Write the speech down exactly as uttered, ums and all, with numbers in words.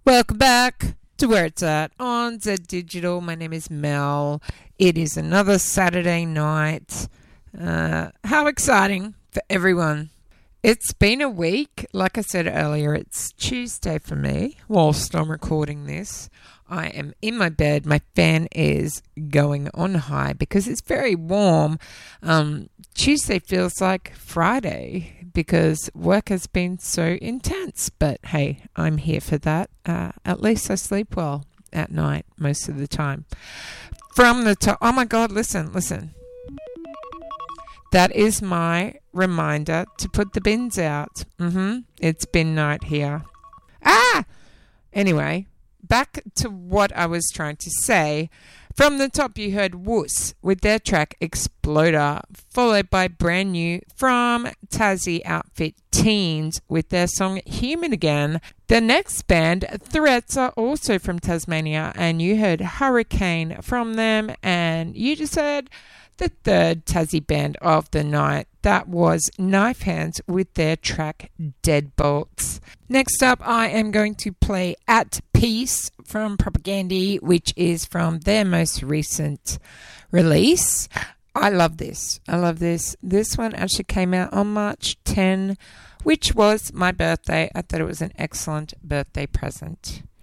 Welcome back to Where It's At on Z Digital. My name is Mel. It is another Saturday night. Uh, how exciting for everyone. It's been a week. Like I said earlier, it's Tuesday for me whilst I'm recording this. I am in my bed. My fan is going on high because it's very warm. Um, Tuesday feels like Friday because work has been so intense. But hey, I'm here for that. Uh, at least I sleep well at night most of the time. From the top. Oh my God, listen, listen. That is my reminder to put the bins out. Mm-hmm. It's bin night here. Ah! Anyway, back to what I was trying to say. From the top, you heard Woos with their track Exploder, followed by brand new from Tassie outfit Teens with their song Human Again. The next band, Threats, are also from Tasmania, and you heard Hurricane from them, and you just heard the third Tassie band of the night. That was Knife Hands with their track Deadbolts. Next up, I am going to play At Peace from Propagandy, which is from their most recent release. I love this. I love this. This one actually came out on March tenth, which was my birthday. I thought it was an excellent birthday present.